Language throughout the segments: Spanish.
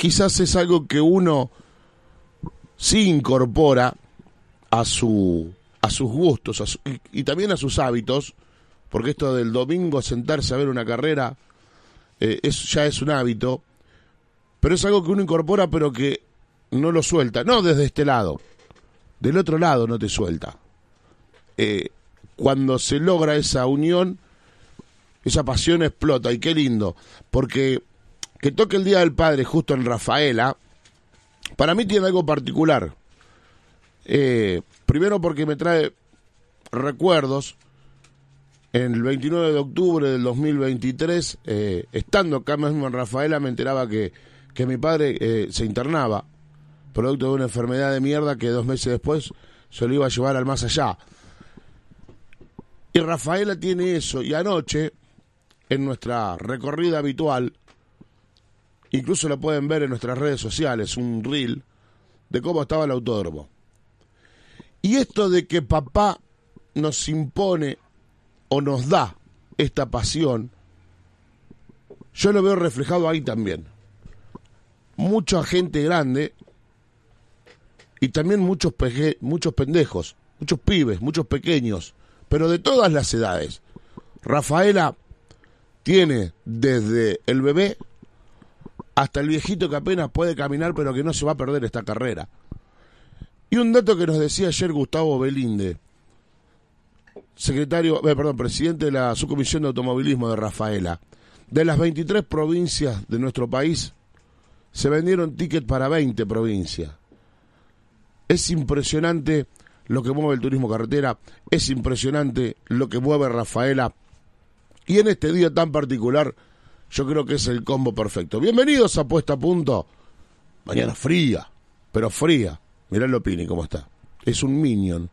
quizás es algo que uno sí incorpora a sus gustos y también a sus hábitos, porque esto del domingo sentarse a ver una carrera ya es un hábito, pero es algo que uno incorpora pero que no lo suelta, no desde este lado, del otro lado no te suelta. Cuando se logra esa unión, esa pasión explota, y qué lindo, porque que toque el Día del Padre justo en Rafaela, para mí tiene algo particular. Primero porque me trae recuerdos. En el 29 de octubre del 2023, estando acá mismo en Rafaela, me enteraba que mi padre se internaba, producto de una enfermedad de mierda que 2 meses después se lo iba a llevar al más allá. Y Rafaela tiene eso, y anoche, en nuestra recorrida habitual, incluso lo pueden ver en nuestras redes sociales, un reel de cómo estaba el autódromo. Y esto de que papá nos impone o nos da esta pasión, yo lo veo reflejado ahí también. Mucha gente grande y también muchos pendejos, muchos pibes, muchos pequeños, pero de todas las edades. Rafaela tiene desde el bebé hasta el viejito que apenas puede caminar pero que no se va a perder esta carrera. Y un dato que nos decía ayer Gustavo Belinde, presidente de la Subcomisión de Automovilismo de Rafaela: de las 23 provincias de nuestro país, se vendieron tickets para 20 provincias. Es impresionante lo que mueve el turismo carretera, es impresionante lo que mueve Rafaela, y en este día tan particular, yo creo que es el combo perfecto. Bienvenidos a Puesta a Punto. Mañana fría, pero fría. Mirá Lopini cómo está. Es un minion.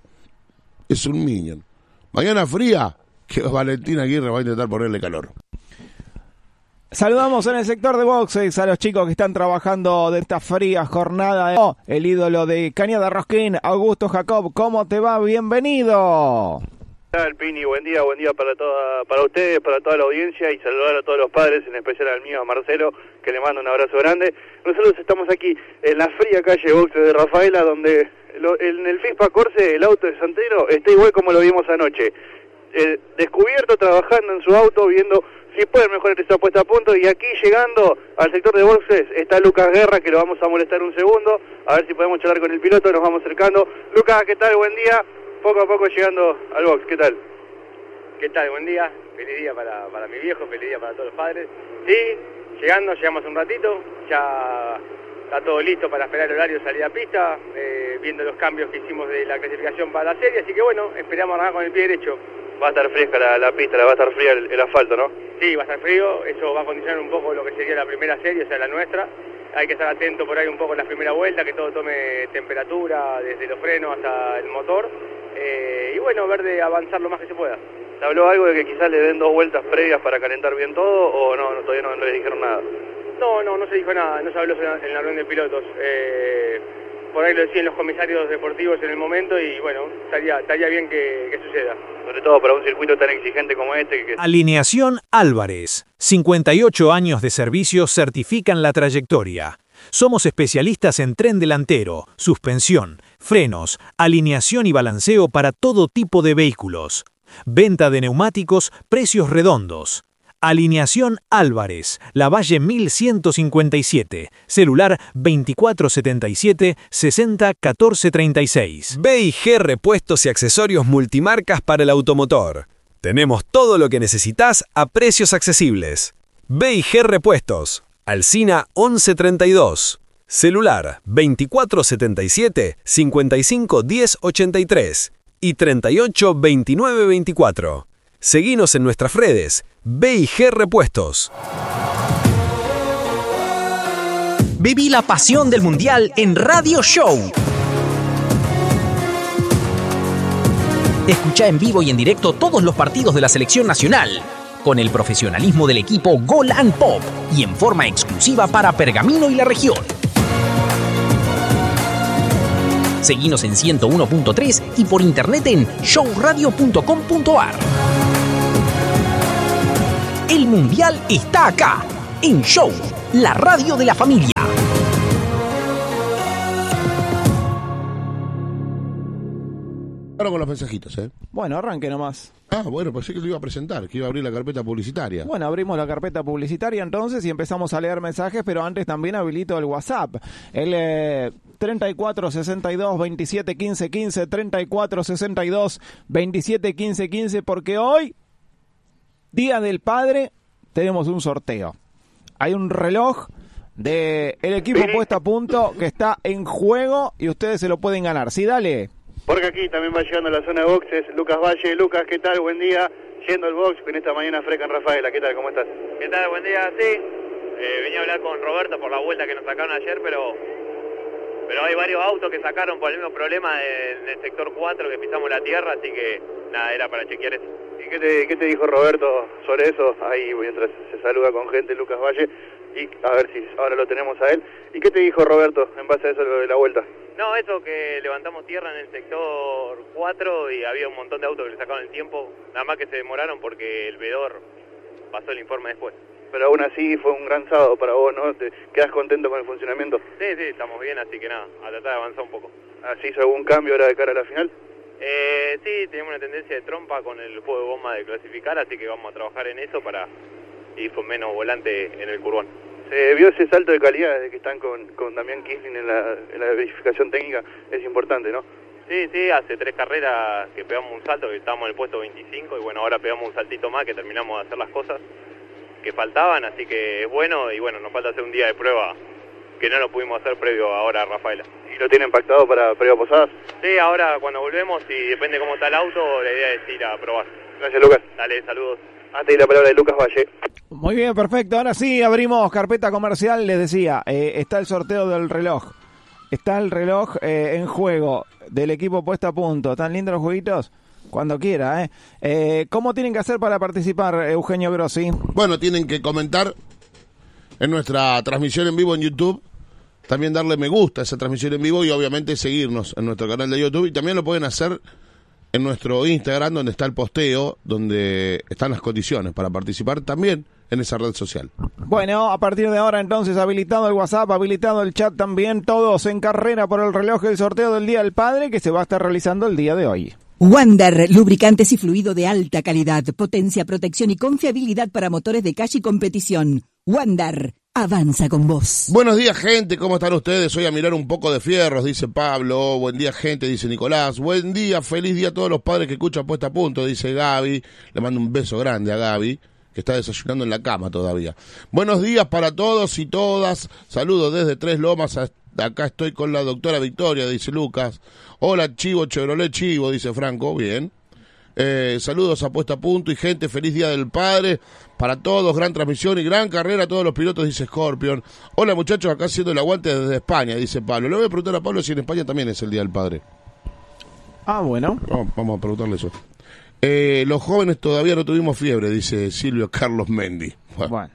Mañana fría, que Valentina Aguirre va a intentar ponerle calor. Saludamos en el sector de boxes a los chicos que están trabajando de esta fría jornada. El ídolo de Cañada Rosquín, Augusto Jacob, ¿cómo te va? Bienvenido. ¿Qué tal, Pini? Buen día para ustedes, para toda la audiencia, y saludar a todos los padres, en especial al mío, a Marcelo, que le mando un abrazo grande. Nosotros estamos aquí en la fría calle Boxes de Rafaela, donde en el FISPA Corse el auto de Santero está igual como lo vimos anoche. Descubierto, trabajando en su auto, viendo si pueden mejorar esta puesta a punto, y aquí llegando al sector de boxes está Lucas Guerra, que lo vamos a molestar un segundo, a ver si podemos charlar con el piloto, nos vamos acercando. Lucas, ¿qué tal? Buen día. Poco a poco llegando al box, ¿qué tal? ¿Qué tal? Buen día, feliz día para mi viejo, feliz día para todos los padres. Sí, llegamos un ratito, ya está todo listo para esperar el horario de salida a pista, viendo los cambios que hicimos de la clasificación para la serie, así que bueno, esperamos arrancar con el pie derecho. Va a estar fresca la pista, va a estar fría el asfalto, ¿no? Sí, va a estar frío, eso va a condicionar un poco lo que sería la primera serie, o sea, la nuestra. Hay que estar atento por ahí un poco en la primera vuelta, que todo tome temperatura, desde los frenos hasta el motor. Y bueno, ver de avanzar lo más que se pueda. ¿Se habló algo de que quizás le den 2 vueltas previas para calentar bien todo, o no todavía no les dijeron nada? No se dijo nada, no se habló en la reunión de pilotos. Por ahí lo decían los comisarios deportivos en el momento, y bueno, estaría bien que suceda. Sobre todo para un circuito tan exigente como este. Alineación Álvarez. 58 años de servicio certifican la trayectoria. Somos especialistas en tren delantero, suspensión, frenos, alineación y balanceo para todo tipo de vehículos. Venta de neumáticos, precios redondos. Alineación Álvarez, Lavalle 1157, celular 2477-601436. B&G Repuestos y Accesorios Multimarcas para el automotor. Tenemos todo lo que necesitas a precios accesibles. B&G Repuestos, Alsina 1132, celular 2477-551083 y 382924. Seguinos en nuestras redes, B&G Repuestos. Viví la pasión del Mundial en Radio Show. Escucha en vivo y en directo todos los partidos de la selección nacional, con el profesionalismo del equipo Gol and Pop y en forma exclusiva para Pergamino y la región. Seguinos en 101.3 y por internet en showradio.com.ar. El Mundial está acá, en Show, la radio de la familia. Ahora con los mensajitos, Bueno, arranque nomás. Bueno, pensé que lo iba a presentar, que iba a abrir la carpeta publicitaria. Bueno, abrimos la carpeta publicitaria entonces y empezamos a leer mensajes, pero antes también habilito el WhatsApp. El 34 62 27 15 15, 34 62 27 15 15, porque hoy, Día del Padre, tenemos un sorteo. Hay un reloj de el equipo puesto a punto que está en juego y ustedes se lo pueden ganar. Sí, dale. Porque aquí también va llegando a la zona de boxes Lucas Valle. Lucas, ¿qué tal? Buen día. Yendo al box en esta mañana fresca en Rafaela. ¿Qué tal? ¿Cómo estás? ¿Qué tal? Buen día, sí. Venía a hablar con Roberto por la vuelta que nos sacaron ayer, pero hay varios autos que sacaron por el mismo problema en el sector 4 que pisamos la tierra, así que nada, era para chequear eso. ¿Y qué te dijo Roberto sobre eso? Ahí mientras se saluda con gente Lucas Valle, y a ver si ahora lo tenemos a él. ¿Y qué te dijo Roberto en base a eso de la vuelta? No, eso que levantamos tierra en el sector 4 y había un montón de autos que le sacaron el tiempo, nada más que se demoraron porque el veedor pasó el informe después. Pero aún así fue un gran sábado para vos, ¿no? ¿Te quedas contento con el funcionamiento? Sí, estamos bien, así que nada, a tratar de avanzar un poco. ¿Así hizo algún cambio ahora de cara a la final? Sí, tenemos una tendencia de trompa con el juego de goma de clasificar, así que vamos a trabajar en eso para ir con menos volante en el curvón. Se vio ese salto de calidad desde que están con Damián Kisling en la verificación técnica, es importante, ¿no? Sí, hace 3 carreras que pegamos un salto, que estábamos en el puesto 25, y bueno, ahora pegamos un saltito más, que terminamos de hacer las cosas que faltaban, así que es bueno, y bueno, nos falta hacer un día de prueba que no lo pudimos hacer previo ahora a Rafaela. ¿Y lo tienen pactado para previo a Posadas? Sí, ahora cuando volvemos, y depende cómo está el auto, la idea es ir a probar. Gracias, Lucas. Dale, saludos. Antes de la palabra de Lucas Valle. Muy bien, perfecto. Ahora sí, abrimos carpeta comercial. Les decía, está el sorteo del reloj. Está el reloj en juego del equipo puesto a punto. ¿Están lindos los jueguitos? Cuando quiera, ¿Cómo tienen que hacer para participar, Eugenio Grossi? Bueno, tienen que comentar en nuestra transmisión en vivo en YouTube. También darle me gusta a esa transmisión en vivo y obviamente seguirnos en nuestro canal de YouTube. Y también lo pueden hacer en nuestro Instagram, donde está el posteo, donde están las condiciones para participar también en esa red social. Bueno, a partir de ahora entonces habilitado el WhatsApp, habilitado el chat también, todos en carrera por el reloj del sorteo del Día del Padre que se va a estar realizando el día de hoy. Wander, lubricantes y fluido de alta calidad, potencia, protección y confiabilidad para motores de calle y competición. Wander, avanza con vos. Buenos días, gente, ¿cómo están ustedes? Hoy a mirar un poco de fierros, dice Pablo. Buen día, gente, dice Nicolás. Buen día, feliz día a todos los padres que escuchan Puesta a Punto, dice Gaby. Le mando un beso grande a Gaby, que está desayunando en la cama todavía. Buenos días para todos y todas. Saludos desde Tres Lomas. Acá estoy con la doctora Victoria, dice Lucas. Hola, Chivo, Chevrolet Chivo, dice Franco. Bien. Saludos a Puesta a Punto y gente, feliz Día del Padre para todos, gran transmisión y gran carrera a todos los pilotos, dice Scorpion. Hola muchachos, acá haciendo el aguante desde España, dice Pablo. Le voy a preguntar a Pablo si en España también es el Día del Padre. Bueno. Vamos a preguntarle eso. Los jóvenes todavía no tuvimos fiebre, dice Silvio Carlos Mendy. Bueno.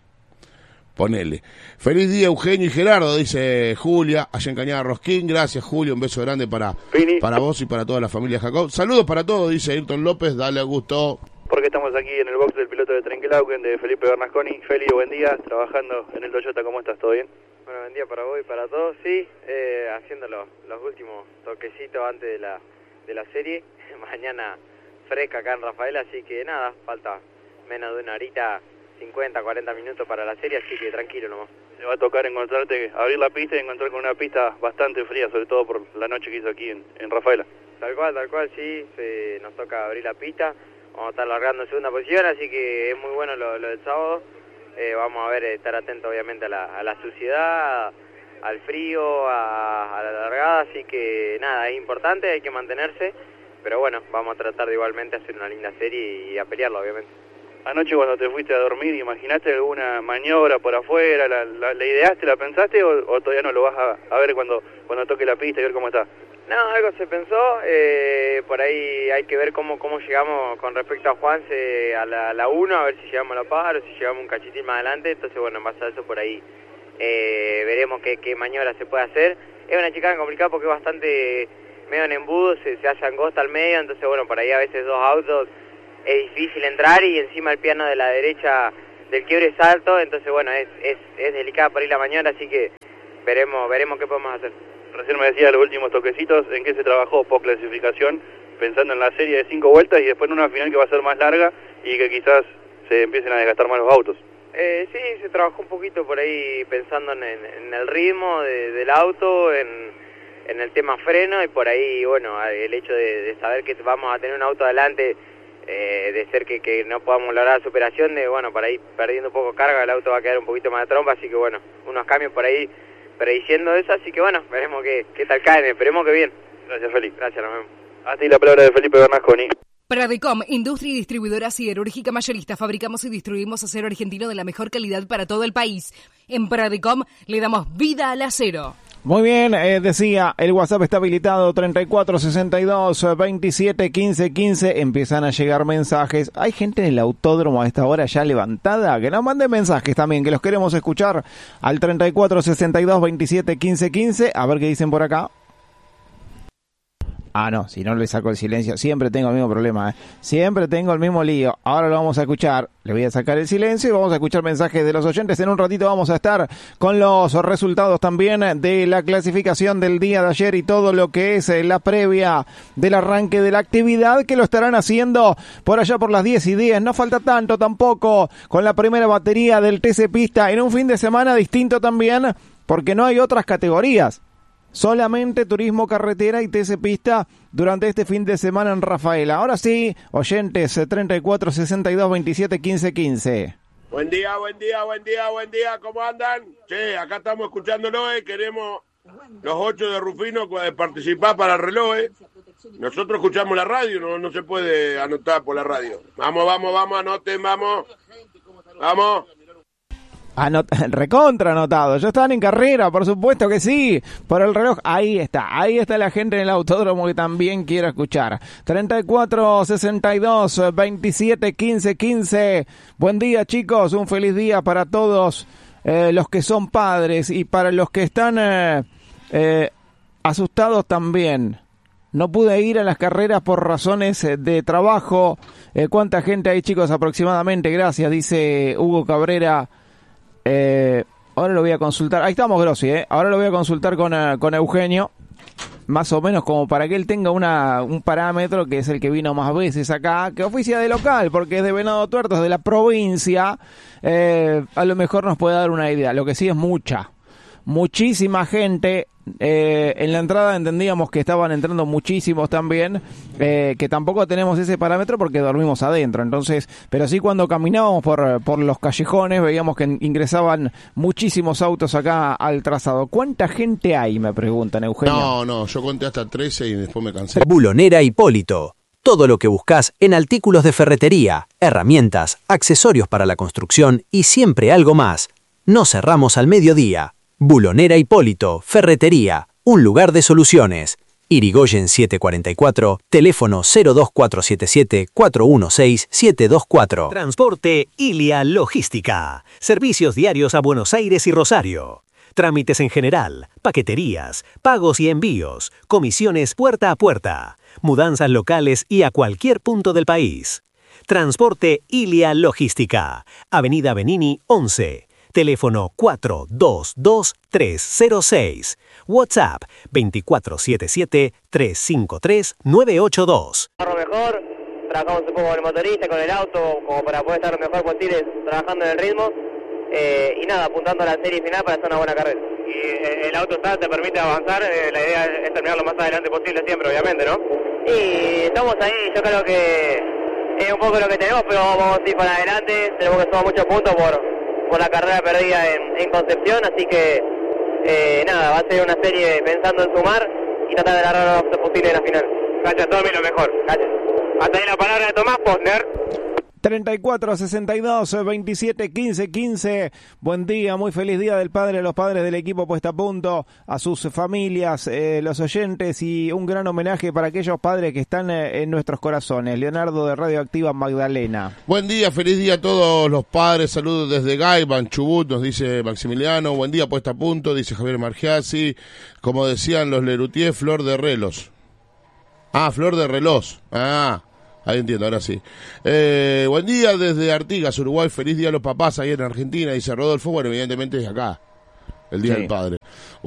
Ponele. Feliz día, Eugenio y Gerardo, dice Julia, allá en Cañada Rosquín. Gracias, Julio, un beso grande para vos y para toda la familia Jacob. Saludos para todos, dice Ayrton López, dale a gusto. Porque estamos aquí en el box del piloto de Trenquelauquen, de Felipe Bernasconi. Feli, buen día, trabajando en el Toyota, ¿cómo estás? ¿Todo bien? Bueno, buen día para vos y para todos, sí, haciendo los últimos toquecitos antes de la serie. Mañana fresca acá en Rafaela, así que nada, falta menos de una horita, 50, 40 minutos para la serie, así que tranquilo nomás. Te va a tocar abrir la pista y encontrar con una pista bastante fría, sobre todo por la noche que hizo aquí en Rafaela. Tal cual, sí, nos toca abrir la pista, vamos a estar largando en segunda posición, así que es muy bueno lo del sábado. Vamos a ver, estar atentos obviamente a la suciedad, al frío, a la largada, así que nada, es importante, hay que mantenerse, pero bueno, vamos a tratar de igualmente hacer una linda serie y a pelearla obviamente. Anoche cuando te fuiste a dormir, ¿imaginaste alguna maniobra por afuera? ¿La ideaste, la pensaste o todavía no lo vas a ver cuando toque la pista y ver cómo está? No, algo se pensó, por ahí hay que ver cómo llegamos con respecto a Juanse a la 1, a ver si llegamos a la par o si llegamos un cachitín más adelante, entonces bueno, en base a eso por ahí veremos qué maniobra se puede hacer. Es una chicana complicada porque es bastante medio en embudo, se hace angosta al medio, entonces bueno, por ahí a veces dos autos es difícil entrar y encima el piano de la derecha del quiebre es alto, entonces bueno, es delicada por ahí la maniobra, así que veremos qué podemos hacer. Recién me decía los últimos toquecitos, ¿en qué se trabajó post clasificación pensando en la serie de 5 vueltas y después en una final que va a ser más larga y que quizás se empiecen a desgastar más los autos. Sí, se trabajó un poquito por ahí pensando en el ritmo del auto, en el tema freno, y por ahí, bueno, el hecho de saber que vamos a tener un auto adelante, de ser que no podamos lograr la superación, de bueno, por ahí perdiendo un poco carga, el auto va a quedar un poquito más de trompa, así que bueno, unos cambios por ahí prediciendo eso, así que bueno, veremos qué tal caen, esperemos que bien. Gracias, Felipe. Gracias, nos vemos. Hasta ahí la palabra de Felipe Bernasconi. Pradecom, industria y distribuidora siderúrgica mayorista. Fabricamos y distribuimos acero argentino de la mejor calidad para todo el país. En Pradecom le damos vida al acero. Muy bien, decía, el WhatsApp está habilitado 3462-271515. Empiezan a llegar mensajes. Hay gente en el autódromo a esta hora ya levantada. Que nos manden mensajes también, que los queremos escuchar al 3462-271515. A ver qué dicen por acá. Ah, no, si no le saco el silencio, siempre tengo el mismo problema, siempre tengo el mismo lío. Ahora lo vamos a escuchar, le voy a sacar el silencio y vamos a escuchar mensajes de los oyentes. En un ratito vamos a estar con los resultados también de la clasificación del día de ayer y todo lo que es la previa del arranque de la actividad, que lo estarán haciendo por allá por las 10:10. No falta tanto tampoco, con la primera batería del TC Pista en un fin de semana distinto también, porque no hay otras categorías. Solamente turismo carretera y TC Pista durante este fin de semana en Rafaela. Ahora sí, oyentes, 3462-271515. Buen día, ¿cómo andan? Che, acá estamos escuchándolo, queremos los 8 de Rufino participar para el reloj. Nosotros escuchamos la radio, no se puede anotar por la radio. Vamos, anoten, vamos. Recontra anotado, ya están en carrera, por supuesto que sí, por el reloj, ahí está la gente en el autódromo que también quiere escuchar. 3462-271515. Buen día, chicos, un feliz día para todos los que son padres y para los que están asustados también. No pude ir a las carreras por razones de trabajo. ¿Cuánta gente hay, chicos, aproximadamente? Gracias, dice Hugo Cabrera. Ahora lo voy a consultar. Ahí estamos, Grossi, Ahora lo voy a consultar con Eugenio, más o menos como para que él tenga un parámetro, que es el que vino más veces acá, que oficia de local, porque es de Venado Tuerto, es de la provincia. A lo mejor nos puede dar una idea. Lo que sí es muchísima gente. En la entrada entendíamos que estaban entrando muchísimos también, que tampoco tenemos ese parámetro porque dormimos adentro, entonces, pero sí cuando caminábamos por los callejones veíamos que ingresaban muchísimos autos acá al trazado. ¿Cuánta gente hay? Me preguntan, Eugenio. No, yo conté hasta 13 y después me cansé. Bulonera Hipólito. Todo lo que buscas en artículos de ferretería, herramientas, accesorios para la construcción y siempre algo más. No cerramos al mediodía. Bulonera Hipólito, Ferretería, un lugar de soluciones. Irigoyen 744, teléfono 02477-416-724. Transporte Ilia Logística. Servicios diarios a Buenos Aires y Rosario. Trámites en general, paqueterías, pagos y envíos, comisiones puerta a puerta, mudanzas locales y a cualquier punto del país. Transporte Ilia Logística. Avenida Benini 11. Teléfono 422-306. WhatsApp 2477-353-982. Mejor, trabajamos un poco con el motorista, con el auto, como para poder estar mejor posible trabajando en el ritmo. Y nada, apuntando a la serie final para hacer una buena carrera. Y el auto te permite avanzar, la idea es terminar lo más adelante posible siempre, obviamente, ¿no? Y estamos ahí, yo creo que es un poco lo que tenemos, pero vamos a ir para adelante, tenemos que sumar muchos puntos por la carrera perdida en Concepción, así que nada, va a ser una serie pensando en sumar y tratar de agarrar lo posible en la final. Gracias, Tommy, lo mejor. Gracias. Hasta ahí la palabra de Tomás Posner. 3462-271515. Buen día, muy feliz día del padre a los padres del equipo Puesta a Punto, a sus familias, los oyentes, y un gran homenaje para aquellos padres que están en nuestros corazones. Leonardo de Radioactiva Magdalena. Buen día, feliz día a todos los padres. Saludos desde Gaiban, Chubut, nos dice Maximiliano. Buen día, Puesta a Punto, dice Javier Margiasi. Como decían los Lerutier, Flor de Relos. Flor de Relos. Ahí entiendo, ahora sí. Buen día desde Artigas, Uruguay. Feliz día a los papás ahí en Argentina, dice Rodolfo. Bueno, evidentemente es acá, el Día del Padre.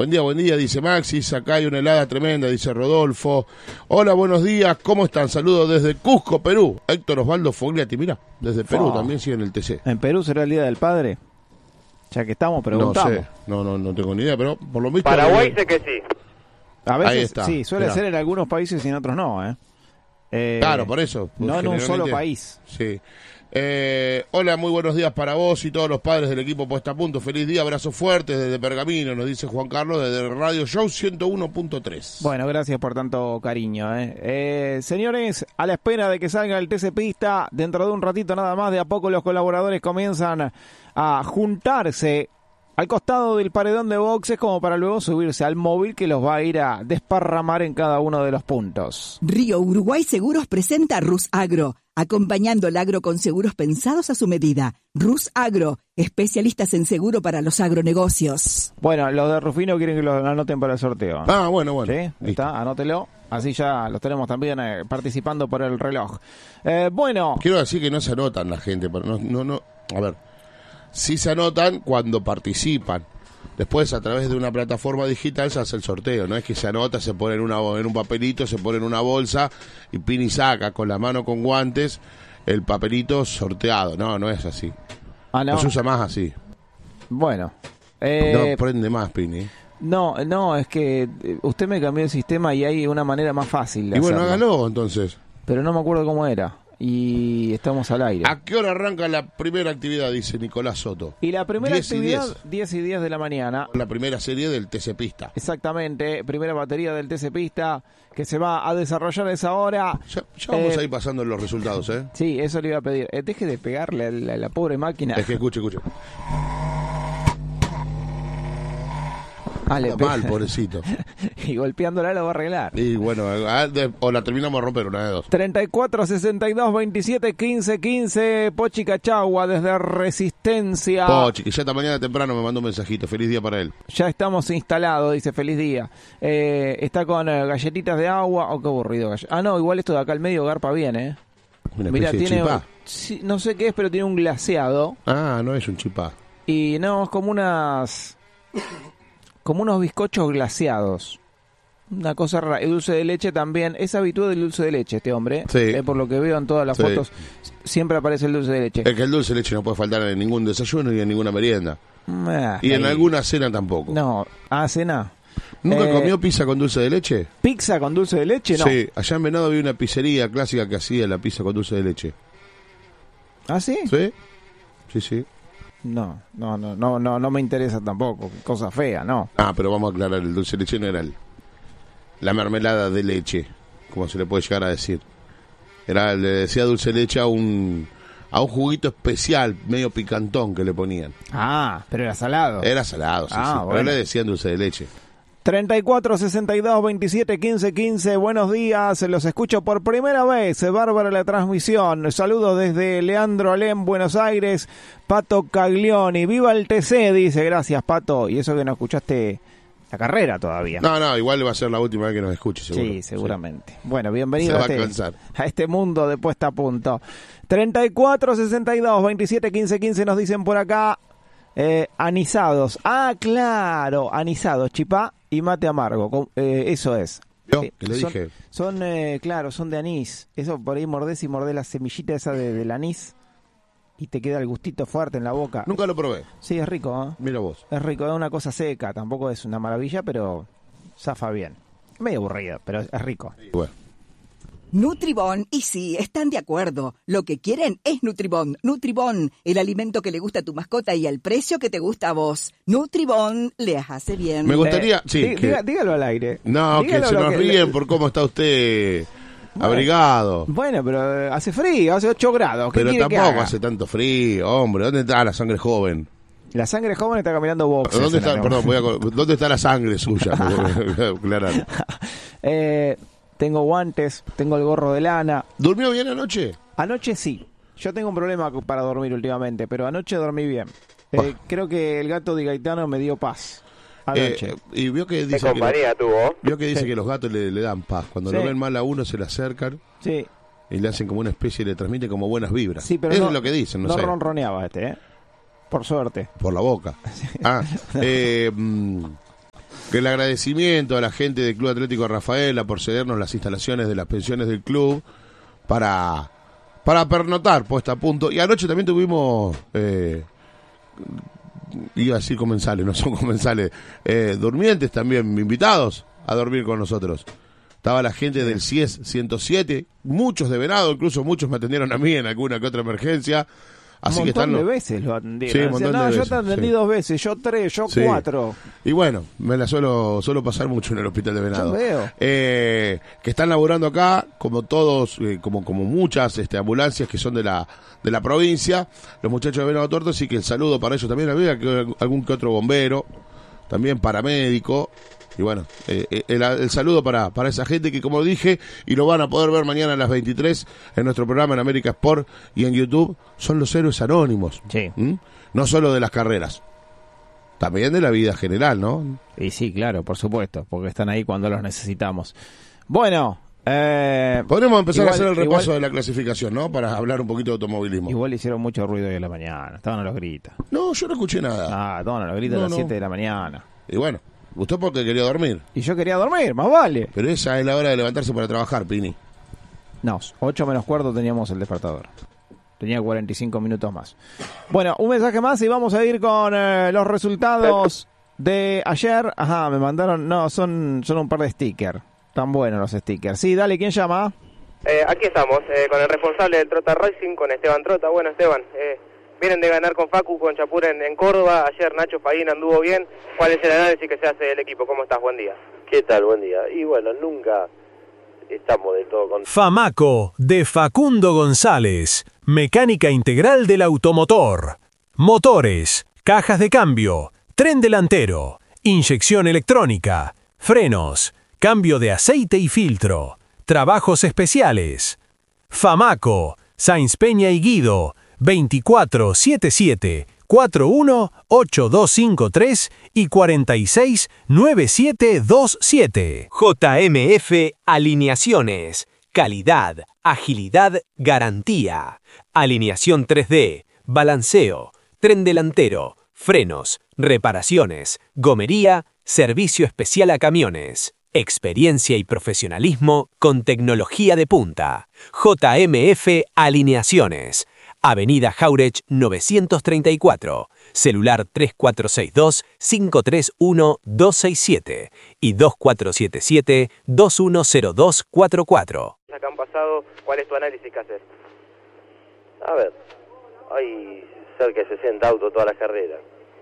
Buen día, dice Maxis. Acá hay una helada tremenda, dice Rodolfo. Hola, buenos días, ¿cómo están? Saludos desde Cusco, Perú. Héctor Osvaldo Fogliati, mira, desde Perú también sigue en el TC. ¿En Perú será el Día del Padre? Ya que estamos, preguntamos. No tengo ni idea, pero por lo visto... Paraguay sé que sí. A veces Ahí está. sí, suele ser en algunos países y en otros no, claro, por eso. No en un solo país. Sí. Hola, muy buenos días para vos y todos los padres del equipo Puesta a Punto. Feliz día, abrazo fuerte desde Pergamino, nos dice Juan Carlos desde Radio Show 101.3. Bueno, gracias por tanto cariño. Señores, a la espera de que salga el TC Pista, dentro de un ratito nada más, de a poco los colaboradores comienzan a juntarse al costado del paredón de boxes como para luego subirse al móvil que los va a ir a desparramar en cada uno de los puntos. Río Uruguay Seguros presenta Rus Agro, acompañando el agro con seguros pensados a su medida. Rus Agro, especialistas en seguro para los agronegocios. Bueno, los de Rufino quieren que lo anoten para el sorteo. Ah, bueno. ¿Sí? Está, anótelo. Así ya los tenemos también participando por el reloj. Bueno. Quiero decir que no se anotan la gente, pero no. A ver, sí se anotan cuando participan. Después, a través de una plataforma digital, se hace el sorteo. No es que se anota, se pone en un papelito, se pone en una bolsa y pin y saca con la mano con guantes el papelito sorteado. No es así. Ah, no. No se usa más así. Bueno. No prende más, Pini. No, es que usted me cambió el sistema y hay una manera más fácil de hacerlo. Y bueno, hágalo entonces. Pero no me acuerdo cómo era. Y estamos al aire. ¿A qué hora arranca la primera actividad? Dice Nicolás Soto. Y la primera actividad, 10 y 10 de la mañana. La primera serie del TC Pista. Exactamente, primera batería del TC Pista que se va a desarrollar a esa hora. Ya vamos a ir pasando los resultados, ¿eh? Sí, eso le iba a pedir. Deje de pegarle a la pobre máquina. Es que escuche. Mal, pobrecito. Y golpeándola lo va a arreglar. Y bueno, o la terminamos a romper, una de dos. 34 62 27 15 15. Pochi Cachagua desde Resistencia. Pochi, que ya esta mañana temprano me mandó un mensajito. Feliz día para él. Ya estamos instalados, dice feliz día. Está con galletitas de agua. Oh, qué aburrido. No, igual esto de acá al medio garpa bien, ¿eh? Mira, tiene chipá. Sí, no sé qué es, pero tiene un glaseado. Ah, no es un chipá. Y no, es como unos bizcochos glaseados. Una cosa rara. El dulce de leche también. Es habitual del dulce de leche este hombre. Sí. Por lo que veo en todas las fotos, siempre aparece el dulce de leche. Es que el dulce de leche no puede faltar en ningún desayuno ni en ninguna merienda. Y en alguna cena tampoco. No, cena. ¿Nunca comió pizza con dulce de leche? ¿Pizza con dulce de leche? No. Sí, allá en Venado había una pizzería clásica que hacía la pizza con dulce de leche. ¿Ah, sí? Sí. Sí. No me interesa tampoco, cosa fea, no. Ah, pero vamos a aclarar, el dulce de leche no era la mermelada de leche, como se le puede llegar a decir. Le decía dulce de leche a un juguito especial, medio picantón que le ponían. Ah, pero era salado. Era salado, sí. Bueno. Pero le decían dulce de leche. 34 62 27 15 15. Buenos días, los escucho por primera vez. Bárbara la transmisión. Saludos desde Leandro Alem, Buenos Aires. Pato Caglioni. Viva el TC, dice. Gracias, Pato. Y eso que no escuchaste la carrera todavía. No, igual va a ser la última vez que nos escuche, seguro. Sí, seguramente. Sí. Bueno, bienvenido a este mundo de puesta a punto. 34 62 27 15 15 nos dicen por acá. Anisados. Ah, claro, anisados, chipá y mate amargo. Eso es. ¿Yo? ¿Qué le dije? Son de anís. Eso por ahí mordés la semillita esa del anís y te queda el gustito fuerte en la boca. Nunca lo probé. Sí, es rico, ¿eh? Mira vos. Es rico, es una cosa seca, tampoco es una maravilla, pero zafa bien. Medio aburrido, pero es rico. Bueno. Nutribón, y sí, están de acuerdo. Lo que quieren es Nutribón. Nutribón, el alimento que le gusta a tu mascota y al precio que te gusta a vos. Nutribón, les hace bien. Me gustaría, dígalo al aire. No, dígalo, que se nos ríen por cómo está usted abrigado. Bueno, pero hace frío, hace 8 grados. Pero tampoco hace tanto frío, hombre. ¿Dónde está la sangre joven? La sangre joven está caminando boxes. ¿Dónde está la sangre suya? Aclarar. Tengo guantes, tengo el gorro de lana. ¿Durmió bien anoche? Anoche sí. Yo tengo un problema para dormir últimamente, pero anoche dormí bien. Creo que el gato de Gaetano me dio paz anoche. Y vio que dice que los gatos le dan paz. Cuando lo ven mal a uno se le acercan. Sí. Y le hacen como una especie, le transmite como buenas vibras. Sí, pero eso es lo que dicen, no sé. Ronroneaba por suerte. Por la boca. que el agradecimiento a la gente del Club Atlético Rafaela por cedernos las instalaciones de las pensiones del club para pernotar, puesta a punto. Y anoche también tuvimos, iba a decir comensales, no son comensales, durmientes también, invitados a dormir con nosotros. Estaba la gente del CIES 107, muchos de Venado, incluso muchos me atendieron a mí en alguna que otra emergencia. Así un que montón de veces lo atendieron. Sí, un montón de veces, yo te atendí 2 veces, yo 3, yo 4. Y bueno, me la suelo pasar mucho en el hospital de Venado. Yo veo. Que están laburando acá, como todos, como muchas ambulancias que son de la provincia, los muchachos de Venado Tuerto, así que el saludo para ellos también. Había algún que otro bombero, también paramédico. Y bueno, el saludo para esa gente que, como dije, y lo van a poder ver mañana a las 23 en nuestro programa en América Sport y en YouTube, son los héroes anónimos. Sí. No solo de las carreras, también de la vida general, ¿no? Y sí, claro, por supuesto, porque están ahí cuando los necesitamos. Bueno, podremos empezar a hacer el repaso de la clasificación, ¿no? Para hablar un poquito de automovilismo. Igual hicieron mucho ruido hoy en la mañana, estaban a los gritos. No, yo no escuché nada. Estaban a los gritos a las 7 de la mañana. Y bueno, usted porque quería dormir. Y yo quería dormir, más vale. Pero esa es la hora de levantarse para trabajar, Pini. No, 8 menos cuarto teníamos el despertador. Tenía 45 minutos más. Bueno, un mensaje más y vamos a ir con los resultados de ayer. Ajá, me mandaron... No, son un par de stickers. Tan buenos los stickers. Sí, dale, ¿quién llama? Aquí estamos, con el responsable del Trota Racing, con Esteban Trota. Bueno, Esteban, vienen de ganar con Facu, con Chapur en Córdoba. Ayer Nacho Faín anduvo bien. ¿Cuál es el análisis que se hace del equipo? ¿Cómo estás? Buen día. ¿Qué tal? Buen día. Y bueno, nunca estamos del todo contentos. Famaco, de Facundo González. Mecánica integral del automotor. Motores, cajas de cambio, tren delantero, inyección electrónica, frenos, cambio de aceite y filtro, trabajos especiales. Famaco, Sáenz Peña y Guido, 2477-418253 y 469727. JMF Alineaciones. Calidad, agilidad, garantía. Alineación 3D, balanceo, tren delantero, frenos, reparaciones, gomería, servicio especial a camiones. Experiencia y profesionalismo con tecnología de punta. JMF Alineaciones. Avenida Jauregui 934. Celular 3462-531-267 y 2477-210244. Acá han pasado, ¿cuál es tu análisis que haces? A ver, hay cerca de 60 autos todas las carreras.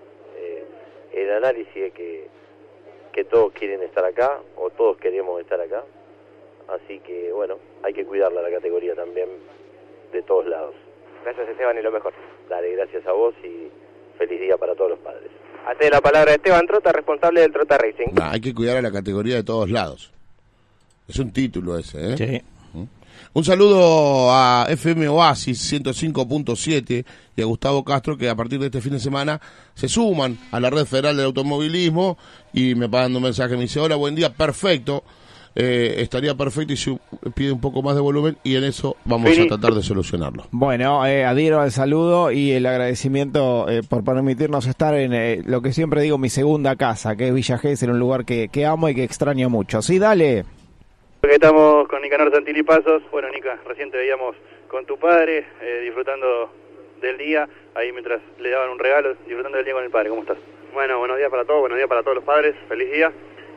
El análisis es que todos quieren estar acá, o todos queremos estar acá. Así que, bueno, hay que cuidarla la categoría también de todos lados. Gracias, Esteban, y lo mejor. Dale, gracias a vos y feliz día para todos los padres. Ante la palabra de Esteban Trota, responsable del Trota Racing. Hay que cuidar a la categoría de todos lados. Es un título ese, ¿eh? Sí. Un saludo a FM Oasis 105.7 y a Gustavo Castro, que a partir de este fin de semana se suman a la Red Federal del Automovilismo y me pagan un mensaje, me dice: hola, buen día, perfecto, estaría perfecto y si pide un poco más de volumen, y en eso vamos a tratar de solucionarlo. Bueno, adhiero al saludo y el agradecimiento por permitirnos estar en lo que siempre digo, mi segunda casa, que es Villa Gesell, un lugar que amo y que extraño mucho. Sí, dale. Porque estamos con Nicanor Santilli Pasos. Bueno, Nica, recién te veíamos con tu padre, disfrutando del día, ahí mientras le daban un regalo, disfrutando del día con el padre. ¿Cómo estás? Bueno, buenos días para todos, buenos días para todos los padres, feliz día.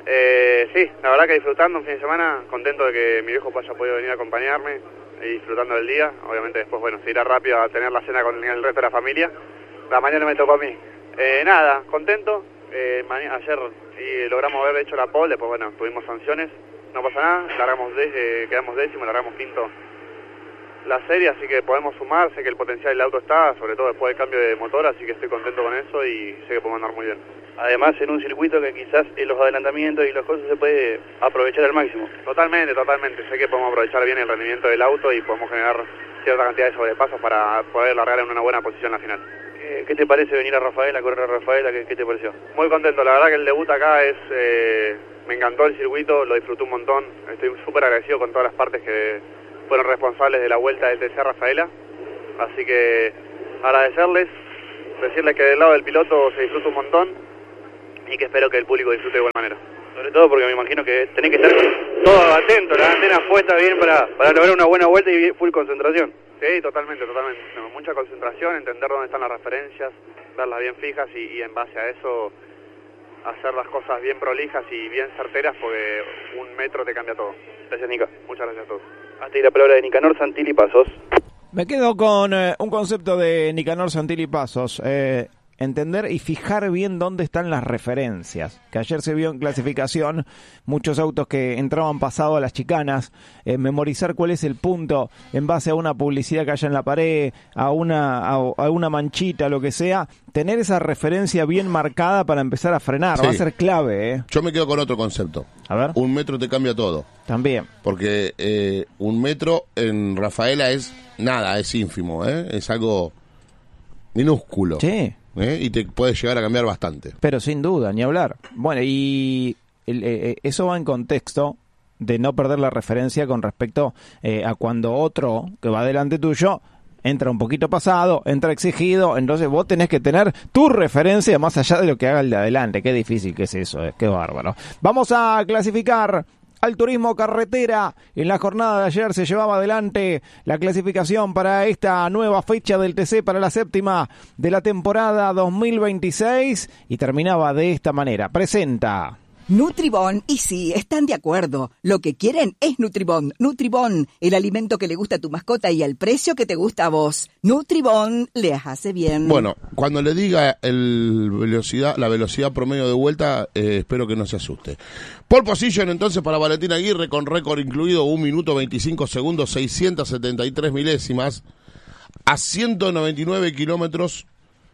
Sí, la verdad que disfrutando un fin de semana, contento de que mi viejo haya podido venir a acompañarme y disfrutando del día. Obviamente después, bueno, se irá rápido a tener la cena con el resto de la familia. La mañana me tocó a mí. Nada, contento. Ayer sí logramos haber hecho la pole, después bueno, tuvimos sanciones. No pasa nada, quedamos décimo, largamos quinto la serie, así que podemos sumar, sé que el potencial del auto está, sobre todo después del cambio de motor, así que estoy contento con eso y sé que podemos andar muy bien. Además, en un circuito que quizás en los adelantamientos y las cosas se puede aprovechar al máximo. Totalmente, sé que podemos aprovechar bien el rendimiento del auto y podemos generar cierta cantidad de sobrepasos para poder largar en una buena posición en la final. ¿Qué te parece venir a Rafaela, correr a Rafaela? ¿Qué te pareció? Muy contento, la verdad que el debut acá es... me encantó el circuito, lo disfruté un montón. Estoy súper agradecido con todas las partes que fueron responsables de la vuelta del TC Rafaela. Así que agradecerles, decirles que del lado del piloto se disfruta un montón. y que espero que el público disfrute de igual manera. Sobre todo porque me imagino que tenés que estar todo atento, las antenas puestas bien para lograr una buena vuelta y full concentración. Sí, totalmente. No, mucha concentración, entender dónde están las referencias, verlas bien fijas y en base a eso hacer las cosas bien prolijas y bien certeras, porque 1 metro te cambia todo. Gracias, Nica. Muchas gracias a todos. Hasta ahí la palabra de Nicanor Santilli Pasos. Me quedo con un concepto de Nicanor Santilli Pasos. Entender y fijar bien dónde están las referencias. Que ayer se vio en clasificación muchos autos que entraban pasado a las chicanas, memorizar cuál es el punto en base a una publicidad que haya en la pared, a una manchita, lo que sea, tener esa referencia bien marcada para empezar a frenar, sí. Va a ser clave, ¿eh? Yo me quedo con otro concepto. A ver. 1 metro te cambia todo. También. Porque 1 metro en Rafaela es nada, es ínfimo, es algo minúsculo. Sí. Y te puede llegar a cambiar bastante. Pero sin duda, ni hablar. Bueno, y eso va en contexto de no perder la referencia con respecto a cuando otro que va delante tuyo entra un poquito pasado, entra exigido, entonces vos tenés que tener tu referencia más allá de lo que haga el de adelante. Qué difícil que es eso, qué bárbaro. Vamos a clasificar al turismo carretera. En la jornada de ayer se llevaba adelante la clasificación para esta nueva fecha del TC para la 7ª de la temporada 2026 y terminaba de esta manera. Presenta Nutribón, y sí, están de acuerdo. Lo que quieren es Nutribón. Nutribón, el alimento que le gusta a tu mascota y al precio que te gusta a vos. Nutribón les hace bien. Bueno, cuando le diga la velocidad promedio de vuelta, espero que no se asuste. Pole position entonces para Valentín Aguirre con récord incluido 1 minuto 25 segundos 673 milésimas a 199 kilómetros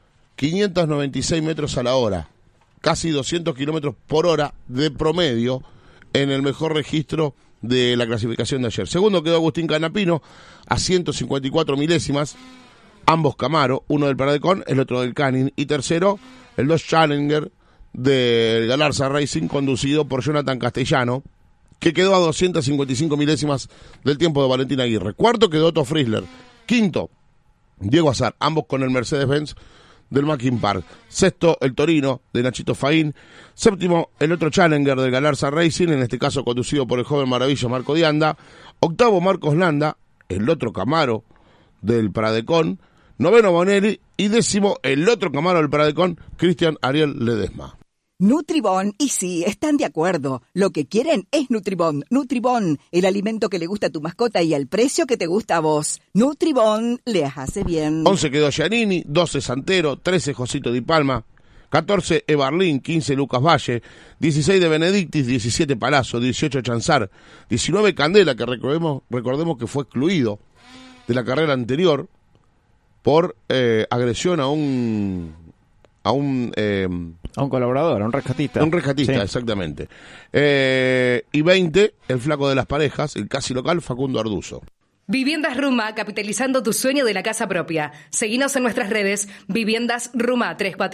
596 metros a la hora. Casi 200 kilómetros por hora de promedio en el mejor registro de la clasificación de ayer. Segundo quedó Agustín Canapino a 154 milésimas, ambos Camaro, uno del Pradecon, el otro del Canning, y tercero el Dodge Challenger del Galarza Racing conducido por Jonathan Castellano, que quedó a 255 milésimas del tiempo de Valentín Aguirre. Cuarto quedó Otto Frizzler. Quinto, Diego Azar, ambos con el Mercedes-Benz del Mackin Park. Sexto, el Torino de Nachito Faín. Séptimo, el otro Challenger del Galarza Racing, en este caso conducido por el joven maravilla Marco Dianda. Octavo, Marcos Landa, el otro Camaro del Pradecon. Noveno, Bonelli. Y décimo, el otro Camaro del Pradecon, Cristian Ariel Ledesma. Nutribón, y sí, están de acuerdo. Lo que quieren es Nutribón. Nutribón, el alimento que le gusta a tu mascota y al precio que te gusta a vos. Nutribón les hace bien. 11 quedó Giannini, 12 Santero, 13 Josito Di Palma, 14 Ebarlín, 15 Lucas Valle, 16 de Benedictis, 17 Palazzo, 18 Chanzar, 19 Candela, que recordemos que fue excluido de la carrera anterior por agresión a un colaborador, a un rescatista. Un rescatista, sí. Exactamente. Y 20, el flaco de las parejas, el casi local, Facundo Arduzo. Viviendas Ruma, capitalizando tu sueño de la casa propia. Seguinos en nuestras redes, Viviendas Ruma,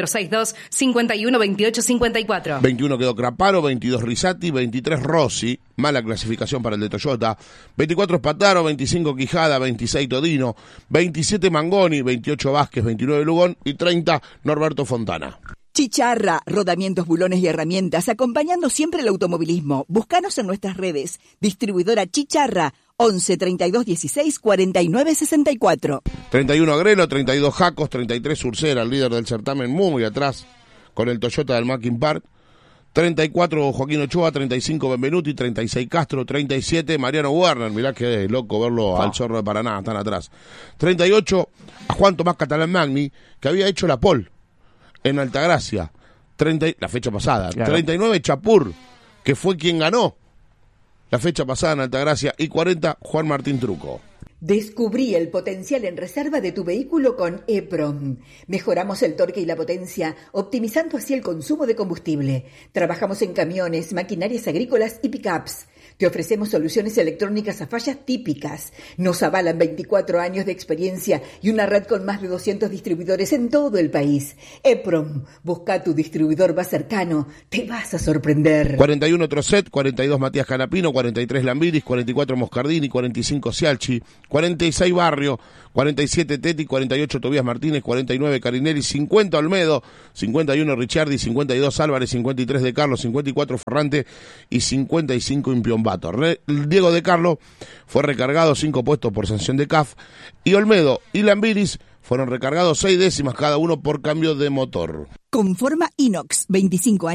3462-512854. 21 quedó Craparo, 22 Risati, 23 Rossi, mala clasificación para el de Toyota, 24 Spataro, 25 Quijada, 26 Todino, 27 Mangoni, 28 Vázquez, 29 Lugón y 30 Norberto Fontana. Chicharra, rodamientos, bulones y herramientas, acompañando siempre el automovilismo. Búscanos en nuestras redes. Distribuidora Chicharra, 11 32 16 49 64. 31 Agrelo, 32 Jacos, 33 Ursera, el líder del certamen, muy atrás con el Toyota del Mackin Park. 34 Joaquín Ochoa, 35 Benvenuti, 36 Castro, 37 Mariano Werner, mirá que loco verlo al Zorro de Paraná, tan atrás. 38 a Juan Tomás Catalán Magni, que había hecho la pole en Altagracia, la fecha pasada. Claro. 39 Chapur, que fue quien ganó la fecha pasada en Altagracia, y 40 Juan Martín Truco. Descubrí el potencial en reserva de tu vehículo con EPROM. Mejoramos el torque y la potencia, optimizando así el consumo de combustible. Trabajamos en camiones, maquinarias agrícolas y pickups. Te ofrecemos soluciones electrónicas a fallas típicas. Nos avalan 24 años de experiencia y una red con más de 200 distribuidores en todo el país. EPROM, busca tu distribuidor más cercano. Te vas a sorprender. 41 Trocet, 42 Matías Canapino, 43 Lambiris, 44 Moscardini, 45 Cialchi, 46 Barrio, 47 Teti, 48 Tobías Martínez, 49 Carinelli, 50 Olmedo, 51 Ricciardi, 52 Álvarez, 53 De Carlo, 54 Ferrante y 55 Impiombato. Diego De Carlo fue recargado 5 puestos por sanción de CAF y Olmedo y Lambiris fueron recargados 6 décimas cada uno por cambio de motor. Conforma Inox, 25 años.